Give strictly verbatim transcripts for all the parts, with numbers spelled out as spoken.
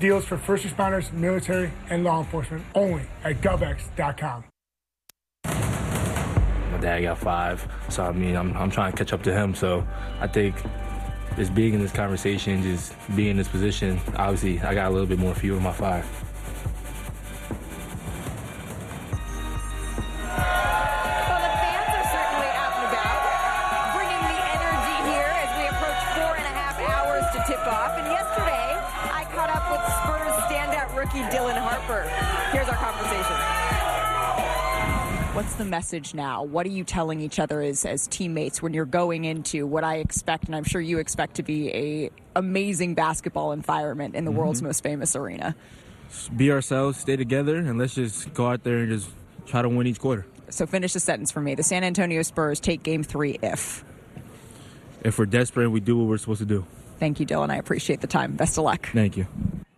Deals for first responders, military, and law enforcement only at GovX dot com. My dad got five, so I mean, I'm I'm trying to catch up to him. So I think just being in this conversation, just being in this position, obviously I got a little bit more fuel in my fire. Well, the fans are certainly out and about, bringing the energy here as we approach four and a half hours to tip off. And yesterday, I caught up with Spurs standout rookie Dylan Harper. Here's our conversation. What's the message now? What are you telling each other as, as teammates when you're going into what I expect, and I'm sure you expect to be a amazing basketball environment in the mm-hmm. world's most famous arena? Be ourselves, stay together, and let's just go out there and just try to win each quarter. So finish the sentence for me. The San Antonio Spurs take game three if? If we're desperate and we do what we're supposed to do. Thank you, Dylan. I appreciate the time. Best of luck. Thank you.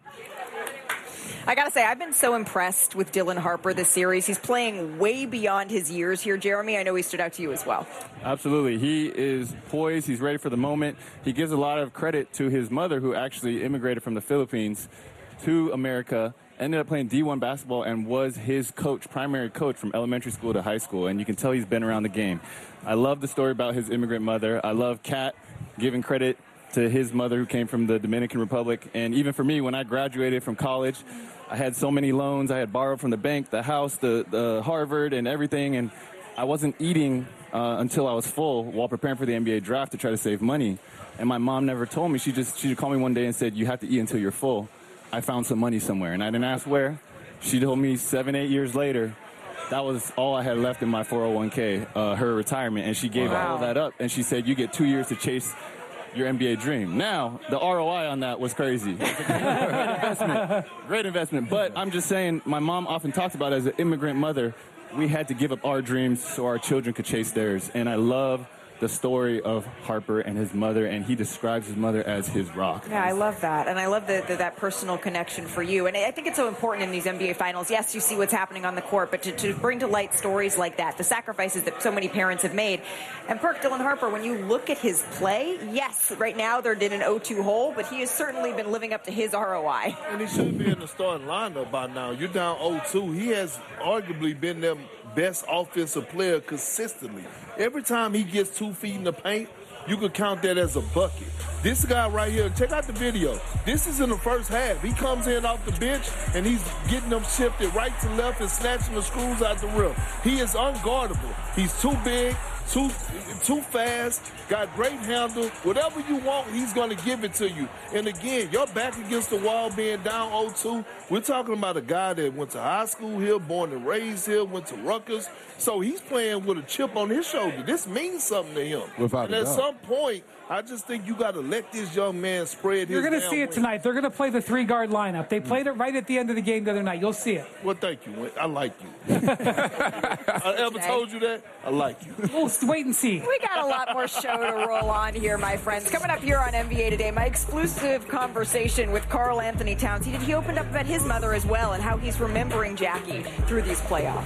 I got to say, I've been so impressed with Dylan Harper this series. He's playing way beyond his years here, Jeremy. I know he stood out to you as well. Absolutely. He is poised. He's ready for the moment. He gives a lot of credit to his mother, who actually immigrated from the Philippines to America, ended up playing D one basketball, and was his coach, primary coach from elementary school to high school. And you can tell he's been around the game. I love the story about his immigrant mother. I love Kat giving credit to his mother, who came from the Dominican Republic. And even for me, when I graduated from college, I had so many loans. I had borrowed from the bank, the house, the, the Harvard, and everything. And I wasn't eating uh, until I was full while preparing for the N B A draft to try to save money. And my mom never told me. She just she called me one day and said, "You have to eat until you're full." I found some money somewhere, and I didn't ask where. She told me seven, eight years later, that was all I had left in my four oh one k, uh, her retirement. And she gave wow. all of that up. And she said, "You get two years to chase your N B A dream." Now, the R O I on that was crazy. Great investment. Great investment. But I'm just saying, my mom often talks about it as an immigrant mother. We had to give up our dreams so our children could chase theirs. And I love the story of Harper and his mother, and he describes his mother as his rock. Yeah, I love that. And I love the, the, that personal connection for you. And I think it's so important in these N B A finals. Yes, you see what's happening on the court, but to, to bring to light stories like that, the sacrifices that so many parents have made. And Perk, Dylan Harper, when you look at his play, yes, right now they're in an oh two hole, but he has certainly been living up to his R O I. And he should be in the starting lineup by now. You're down oh two. He has arguably been their best offensive player consistently. Every time he gets two feet in the paint, you could count that as a bucket. This guy right here, check out the video. This is in the first half. He comes in off the bench, and he's getting them shifted right to left and snatching the screws out the rim. He is unguardable. He's too big, too too fast, got great handle. Whatever you want, he's going to give it to you. And again, you're back against the wall being down oh two. We're talking about a guy that went to high school here, born and raised here, went to Rutgers. So he's playing with a chip on his shoulder. This means something to him. Without and at doubt. some point, I just think you got to let this young man spread his You're going to see it wing. tonight. They're going to play the three-guard lineup. They played it right at the end of the game the other night. You'll see it. Well, thank you. I like you. I ever Okay. told you that? I like you. We'll wait and see. We got a lot more show to roll on here, my friends. Coming up here on N B A Today, my exclusive conversation with Karl Anthony Towns. He did. He opened up about his mother as well and how he's remembering Jackie through these playoffs.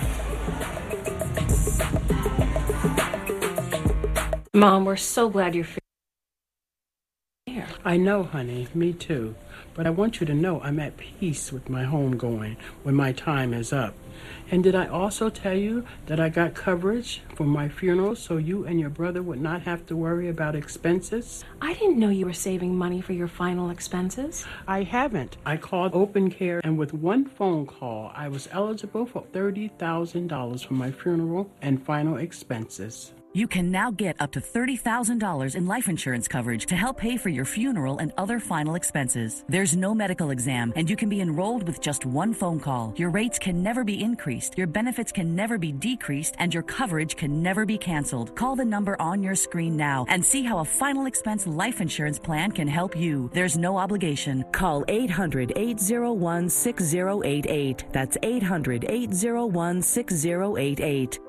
Mom, we're so glad you're here. I know, honey. Me too. But I want you to know I'm at peace with my homegoing when my time is up. And did I also tell you that I got coverage for my funeral so you and your brother would not have to worry about expenses? I didn't know you were saving money for your final expenses. I haven't. I called Open Care, and with one phone call, I was eligible for thirty thousand dollars for my funeral and final expenses. You can now get up to thirty thousand dollars in life insurance coverage to help pay for your funeral and other final expenses. There's no medical exam, and you can be enrolled with just one phone call. Your rates can never be increased, your benefits can never be decreased, and your coverage can never be canceled. Call the number on your screen now and see how a final expense life insurance plan can help you. There's no obligation. Call eight hundred, eight oh one, six oh eight eight. That's eight hundred, eight oh one, six oh eight eight.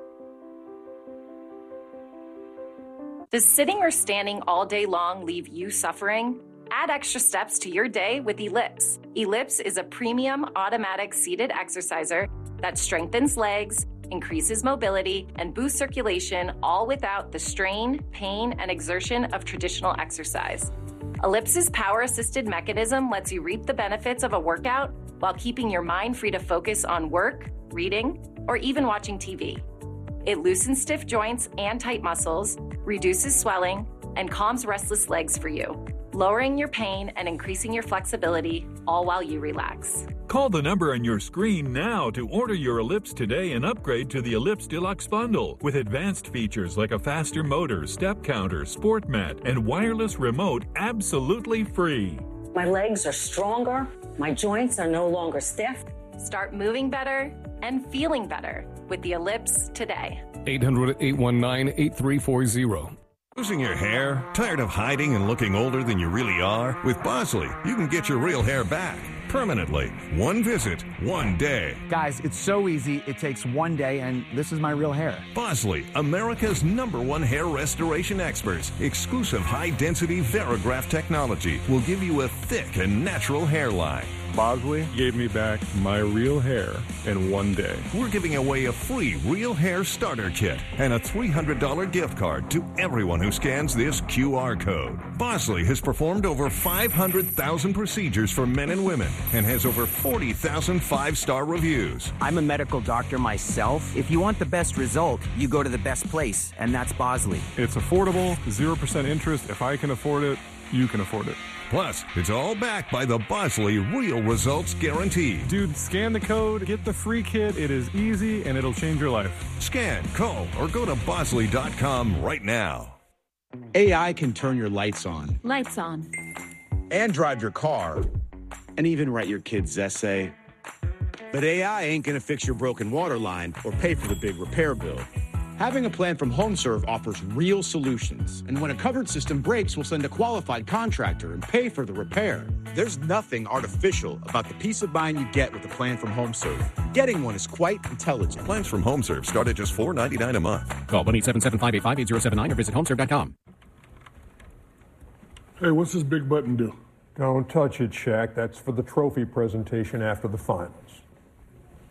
Does sitting or standing all day long leave you suffering? Add extra steps to your day with Ellipse. Ellipse is a premium automatic seated exerciser that strengthens legs, increases mobility, and boosts circulation, all without the strain, pain, and exertion of traditional exercise. Ellipse's power-assisted mechanism lets you reap the benefits of a workout while keeping your mind free to focus on work, reading, or even watching T V. It loosens stiff joints and tight muscles, reduces swelling, and calms restless legs for you, lowering your pain and increasing your flexibility, all while you relax. Call the number on your screen now to order your Ellipse today and upgrade to the Ellipse Deluxe Bundle with advanced features like a faster motor, step counter, sport mat, and wireless remote absolutely free. My legs are stronger. My joints are no longer stiff. Start moving better and feeling better with the Ellipse today. eight hundred, eight one nine, eight three four zero. Losing your hair? Tired of hiding and looking older than you really are? With Bosley, you can get your real hair back permanently. One visit, one day. Guys, it's so easy. It takes one day, and this is my real hair. Bosley, America's number one hair restoration experts. Exclusive high-density Verigraph technology will give you a thick and natural hairline. Bosley gave me back my real hair in one day. We're giving away a free real hair starter kit and a three hundred dollars gift card to everyone who scans this Q R code. Bosley has performed over five hundred thousand procedures for men and women and has over forty thousand five-star reviews. I'm a medical doctor myself. If you want the best result, you go to the best place, and that's Bosley. It's affordable, zero percent interest. If I can afford it, you can afford it. Plus, it's all backed by the Bosley Real Results Guarantee. Dude, scan the code, get the free kit. It is easy, and it'll change your life. Scan, call, or go to Bosley dot com right now. A I can turn your lights on. Lights on. And drive your car. And even write your kid's essay. But A I ain't gonna fix your broken water line or pay for the big repair bill. Having a plan from HomeServe offers real solutions. And when a covered system breaks, we'll send a qualified contractor and pay for the repair. There's nothing artificial about the peace of mind you get with a plan from HomeServe. Getting one is quite intelligent. Plans from HomeServe start at just four dollars and ninety-nine cents a month. Call one eight seven seven, five eight five, eight zero seven nine or visit homeserve dot com. Hey, what's this big button do? Don't touch it, Shaq. That's for the trophy presentation after the finals.